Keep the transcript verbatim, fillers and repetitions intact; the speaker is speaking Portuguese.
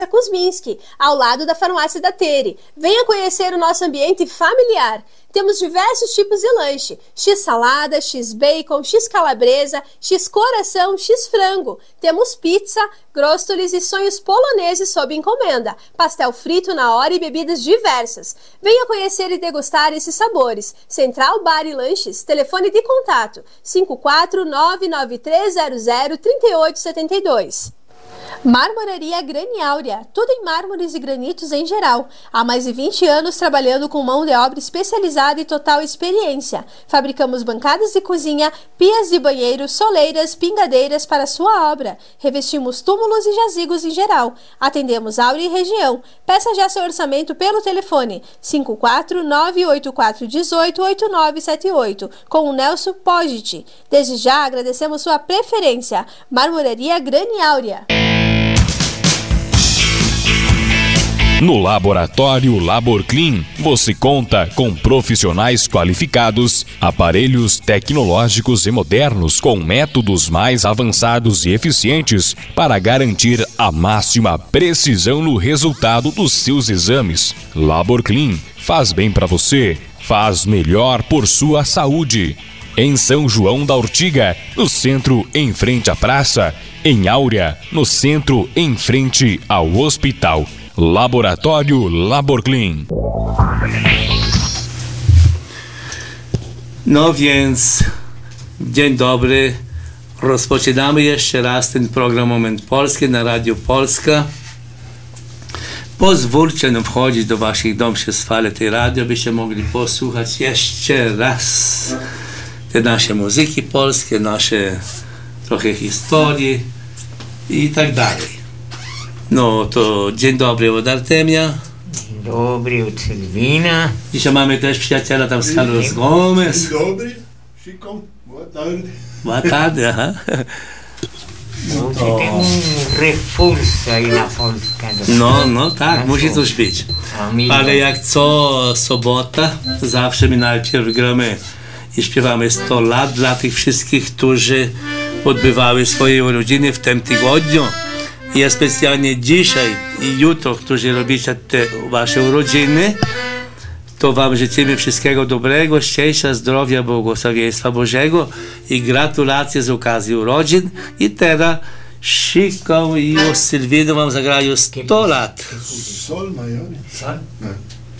Kuzminski, ao lado da farmácia da Tere. Venha conhecer o nosso ambiente familiar. Temos diversos tipos de lanche: X-salada, X-bacon, X-calabresa, X-coração, X-frango. Temos pizza, gróstolis e sonhos poloneses sob encomenda, pastel frito na hora e bebidas diversas. Venha conhecer e degustar esses sabores. Central Bar e Lanches, telefone de contato cinco quatro nove nove três zero zero três oito sete dois. Marmoraria Grani Áurea, tudo em mármores e granitos em geral. Há mais de vinte anos trabalhando com mão de obra especializada e total experiência. Fabricamos bancadas de cozinha, pias de banheiro, soleiras, pingadeiras para sua obra. Revestimos túmulos e jazigos em geral. Atendemos Áurea e região. Peça já seu orçamento pelo telefone cinco quatro nove oito quatro um oito oito nove sete oito com o Nelson Pogit. Desde já agradecemos sua preferência. Marmoraria Grani Áurea. No Laboratório LaborClean, você conta com profissionais qualificados, aparelhos tecnológicos e modernos com métodos mais avançados e eficientes para garantir a máxima precisão no resultado dos seus exames. LaborClean faz bem para você, faz melhor por sua saúde. Em São João da Ortiga, no centro em frente à praça. Em Áurea, no centro em frente ao hospital. Laboratório LaborClean. No więc, dzień dobry. Rozpoczynamy jeszcze raz ten program Moment Polski na Radio Polska. Pozwólcie nam wchodzić do waszych domów przez falę tej radio, byście mogli posłuchać jeszcze raz te nasze muzyki polskie, nasze trochę historii i tak dalej. No to dzień dobry od Artemia. Dzień dobry od Sylwina. Dzisiaj mamy też przyjaciela tam z Carlos Gomes. Dzień dobry, Chico. Boa tarde. Boa tarde, aha. No to... Tem um reforço aí na Polska. No, no tak, musi coś być. Ale jak co sobota, to zawsze my najpierw gramy i śpiewamy sto lat dla tych wszystkich, którzy odbywały swoje urodziny w tym tygodniu. I specjalnie dzisiaj i jutro, którzy robicie te wasze urodziny, to wam życzymy wszystkiego dobrego, szczęścia, zdrowia, błogosławieństwa Bożego i gratulacje z okazji urodzin. I teraz Chico i Sylwino wam zagrają sto lat. Sol mayor. Sol?